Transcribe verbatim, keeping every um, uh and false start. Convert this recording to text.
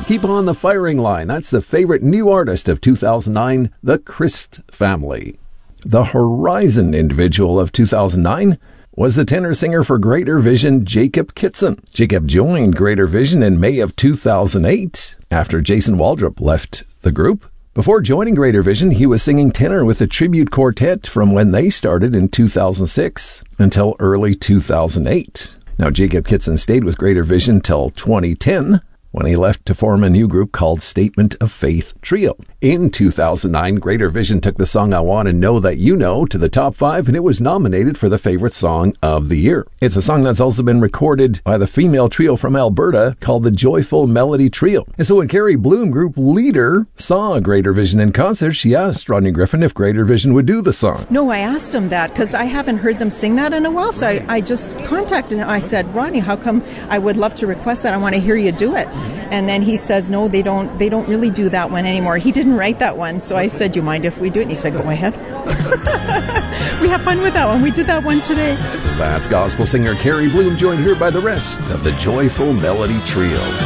keep on the firing line. That's the favorite new artist of two thousand nine, the Christ family. The Horizon individual of two thousand nine was the tenor singer for Greater Vision, Jacob Kitson. Jacob joined Greater Vision in May of two thousand eight after Jason Waldrop left the group. Before joining Greater Vision, he was singing tenor with the Tribute Quartet from when they started in two thousand six until early two thousand eight. Now, Jacob Kitson stayed with Greater Vision till twenty ten, when he left to form a new group called Statement of Faith Trio. In two thousand nine, Greater Vision took the song I Want to Know That You Know to the top five, and it was nominated for the Favorite Song of the Year. It's a song that's also been recorded by the female trio from Alberta called the Joyful Melody Trio. And so when Carrie Bloom, group leader, saw Greater Vision in concert, she asked Rodney Griffin if Greater Vision would do the song. No, I asked him that because I haven't heard them sing that in a while, so I, I just contacted him. I said, Rodney, how come I would love to request that? I want to hear you do it. And then he says, no, they don't they don't really do that one anymore. He didn't write that one, so I said, do you mind if we do it? And he said, go ahead. We have fun with that one. We did that one today. That's gospel singer Carrie Bloom, joined here by the rest of the Joyful Melody Trio.